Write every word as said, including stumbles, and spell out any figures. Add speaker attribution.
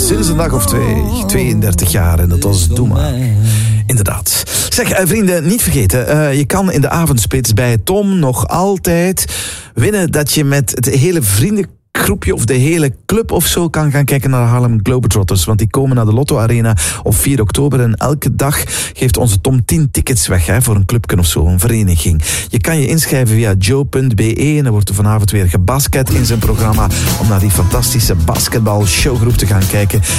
Speaker 1: sinds een dag of twee. tweeëndertig jaar en dat was Doema. Inderdaad. Zeg, uh, vrienden, niet vergeten. Uh, je kan in de avondspits bij Tom nog altijd winnen dat je met het hele vriendengroepje of de hele club of zo kan gaan kijken naar de Harlem Globetrotters. Want die komen naar de Lotto Arena op vier oktober. En elke dag geeft onze Tom tien tickets weg hè, voor een clubje of zo, een vereniging. Je kan je inschrijven via joe punt be en dan wordt er vanavond weer gebasket in zijn programma om naar die fantastische basketbal showgroep te gaan kijken.